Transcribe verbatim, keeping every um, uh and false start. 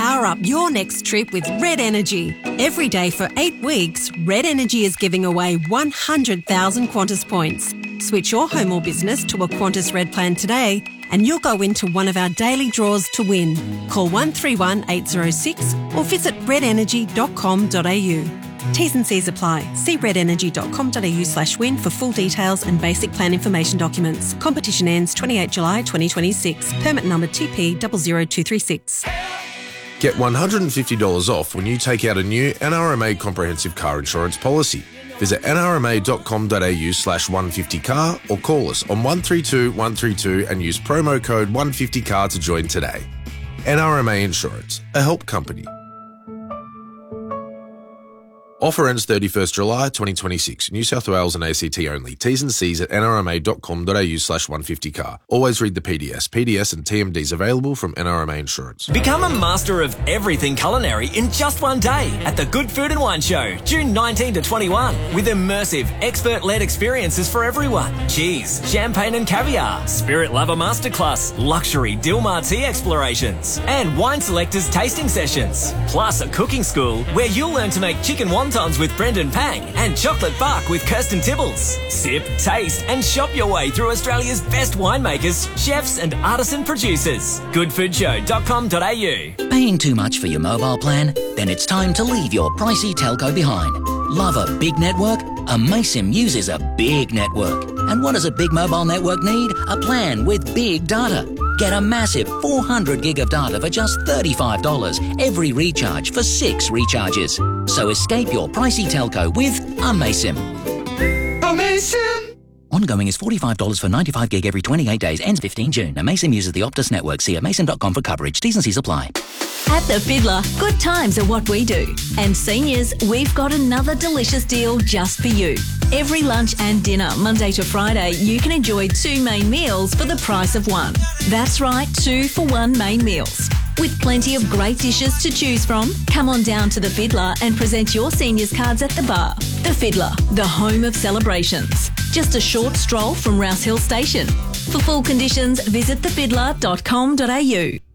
Power up your next trip with Red Energy. Every day for eight weeks, Red Energy is giving away one hundred thousand Qantas points. Switch your home or business to a Qantas Red plan today and you'll go into one of our daily draws to win. Call one three one eight zero six or visit red energy dot com dot a u. T's and C's apply. See red energy dot com dot a u slash win for full details and basic plan information documents. Competition ends twenty-eighth of July twenty twenty-six. Permit number T P zero zero two three six. Get one hundred fifty dollars off when you take out a new N R M A comprehensive car insurance policy. Visit n r m a dot com dot a u slash one fifty car or call us on one three two one three two and use promo code one fifty car to join today. N R M A Insurance, a help company. Offer ends thirty-first of July twenty twenty-six. New South Wales and A C T only. T's and C's at n r m a dot com dot a u slash one fifty car. Always read the P D S. P D S and T M Ds available from N R M A Insurance. Become a master of everything culinary in just one day at the Good Food and Wine Show, June nineteenth to twenty-first, with immersive, expert-led experiences for everyone. Cheese, champagne and caviar, spirit lover masterclass, luxury Dilmar tea explorations, and wine selectors tasting sessions. Plus a cooking school where you'll learn to make chicken wontons with Brendan Pang and chocolate bark with Kirsten Tibbles. Sip, taste and shop your way through Australia's best winemakers, chefs and artisan producers. good food show dot com dot a u. Paying too much for your mobile plan? Then it's time to leave your pricey telco behind. Love a big network? Amaysim uses a big network. And what does a big mobile network need? A plan with big data. Get a massive four hundred gig of data for just thirty-five dollars every recharge for six recharges. So escape your pricey telco with Amaysim. Amaysim! Ongoing is forty-five dollars for ninety-five gig every twenty-eight days. Ends fifteenth of June. Amaysim uses the Optus network. See amaysim dot com for coverage. T's and C's apply. At The Fiddler, good times are what we do. And seniors, we've got another delicious deal just for you. Every lunch and dinner, Monday to Friday, you can enjoy two main meals for the price of one. That's right, two for one main meals. With plenty of great dishes to choose from, come on down to The Fiddler and present your seniors cards at the bar. The Fiddler, the home of celebrations. Just a short stroll from Rouse Hill Station. For full conditions, visit the fiddler dot com dot a u.